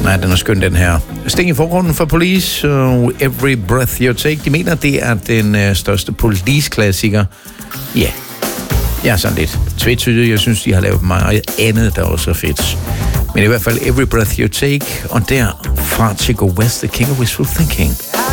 Nej, den er skøn, den her. Sting i forgrunden for Police og Every Breath You Take. De mener, det er den største Police-klassiker. Ja, jeg er sådan lidt tvetydig. Jeg synes, de har lavet meget andet, der også er fedt. Men i hvert fald Every Breath You Take, og derfra til Go West, The King of Wishful Thinking.